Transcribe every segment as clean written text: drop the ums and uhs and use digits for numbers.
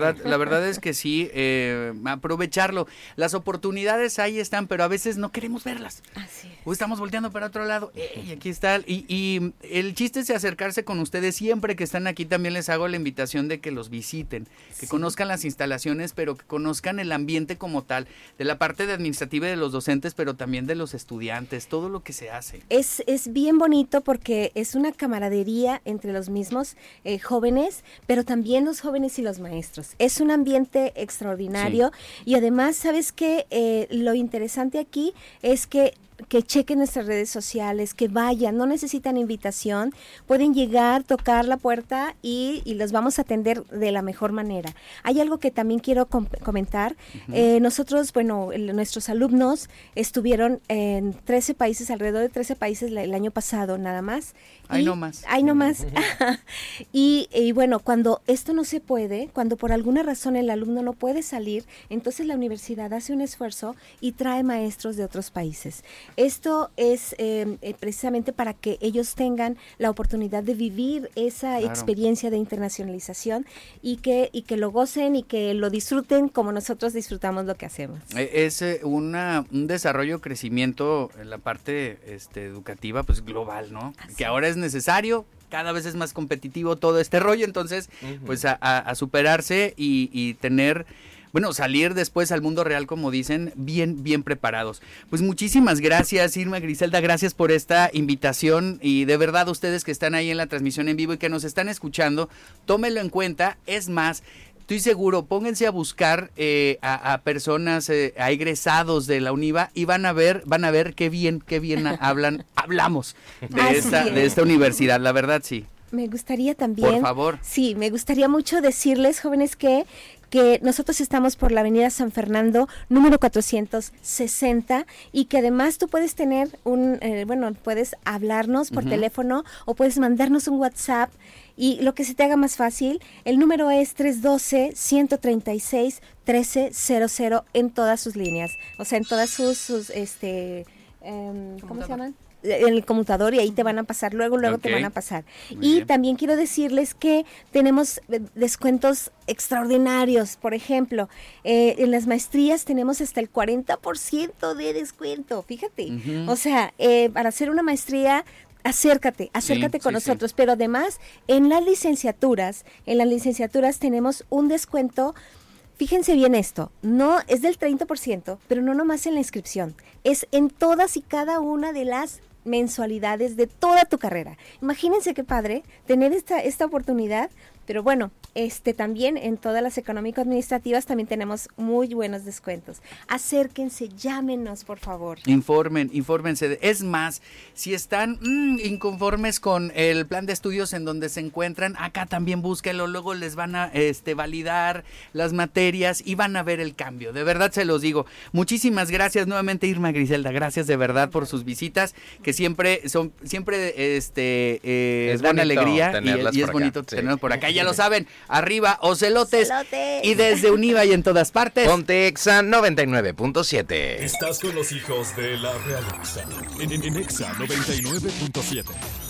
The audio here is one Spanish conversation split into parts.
la verdad es que sí, aprovecharlo. Las oportunidades ahí están, pero a veces no queremos verlas. Así es. O estamos volteando para otro lado, y aquí está. Y el chiste es acercarse con ustedes. Siempre que están aquí también les hago la invitación de que los visiten, que conozcan las instalaciones, pero que conozcan el ambiente como tal, de la parte de administrativa de los docentes, pero también de los estudiantes, todo lo que se hace. Es bien bonito porque es una camaradería entre los mismos jóvenes, pero también los jóvenes y los maestros. Es un ambiente extraordinario y además, ¿sabes qué? Lo interesante aquí es que chequen nuestras redes sociales, que vayan, no necesitan invitación, pueden llegar, tocar la puerta y los vamos a atender de la mejor manera. Hay algo que también quiero comentar. Nosotros, nuestros alumnos estuvieron en 13 países, alrededor de 13 países el año pasado, nada más. Ahí no más. Y bueno, cuando esto no se puede, cuando por alguna razón el alumno no puede salir, entonces la universidad hace un esfuerzo y trae maestros de otros países. Esto es precisamente para que ellos tengan la oportunidad de vivir esa experiencia de internacionalización y que lo gocen y que lo disfruten como nosotros disfrutamos lo que hacemos. Es un desarrollo, crecimiento en la parte educativa, pues global, ¿no? Así. Que ahora es necesario, cada vez es más competitivo todo este rollo, entonces pues a superarse y tener... Bueno, salir después al mundo real, como dicen, bien preparados. Pues muchísimas gracias, Irma, Griselda, gracias por esta invitación y de verdad ustedes que están ahí en la transmisión en vivo y que nos están escuchando, tómenlo en cuenta. Es más, estoy seguro, pónganse a buscar a personas, a egresados de la UNIVA y van a ver qué bien hablamos de esta universidad, la verdad sí. Me gustaría también... Por favor. Sí, me gustaría mucho decirles, jóvenes, que nosotros estamos por la avenida San Fernando, número 460, y que además tú puedes tener puedes hablarnos por teléfono o puedes mandarnos un WhatsApp y lo que se te haga más fácil. El número es 312-136-1300 en todas sus líneas, o sea, en todas sus ¿cómo se llaman? En el conmutador, y ahí te van a pasar, luego te van a pasar. Muy bien. También quiero decirles que tenemos descuentos extraordinarios. Por ejemplo, en las maestrías tenemos hasta el 40% de descuento, fíjate. O sea, para hacer una maestría, acércate con nosotros, pero además en las licenciaturas tenemos un descuento. Fíjense bien esto, no es del 30%, pero no nomás en la inscripción, es en todas y cada una de las mensualidades de toda tu carrera. Imagínense qué padre tener esta oportunidad, pero bueno, también en todas las económico-administrativas también tenemos muy buenos descuentos. Acérquense, llámenos, por favor. Infórmense. Es más, si están inconformes con el plan de estudios en donde se encuentran, acá también búsquenlo, luego les van a validar las materias y van a ver el cambio. De verdad se los digo. Muchísimas gracias nuevamente, Irma, Griselda. Gracias de verdad por sus visitas, que siempre es buena alegría y es bonito tenerlos por acá. Ya lo saben. Arriba, Ocelotes. Y desde UNIVA y en todas partes. Ponte Exa 99.7. Estás con los hijos de la realeza. En Exa 99.7.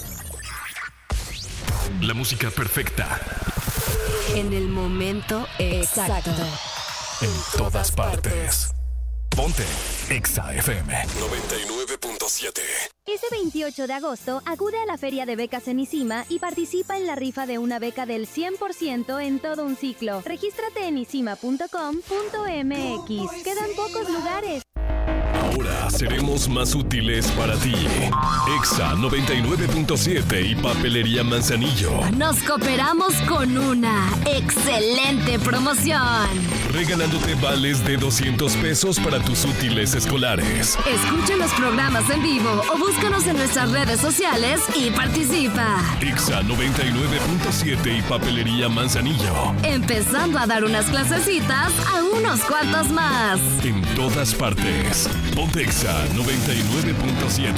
La música perfecta. En el momento exacto. En todas partes. Ponte Exa FM 99.7. Este 28 de agosto, acude a la Feria de Becas en ISIMA y participa en la rifa de una beca del 100% en todo un ciclo. Regístrate en isima.com.mx. Quedan pocos lugares. Ahora seremos más útiles para ti. Exa 99.7 y Papelería Manzanillo. Nos cooperamos con una excelente promoción. Regalándote vales de 200 pesos para tus útiles escolares. Escucha los programas en vivo o búscanos en nuestras redes sociales y participa. Exa 99.7 y Papelería Manzanillo. Empezando a dar unas clasecitas a unos cuantos más. En todas partes. Ponte Exa 99.7.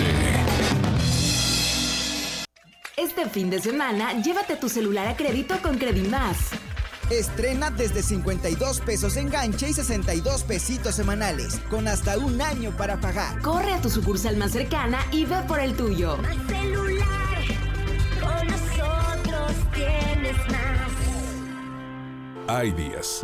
Este fin de semana, llévate tu celular a crédito con Credimás. Estrena desde 52 pesos de enganche y 62 pesitos semanales, con hasta un año para pagar. Corre a tu sucursal más cercana y ve por el tuyo. Más celular, con nosotros tienes más. Hay días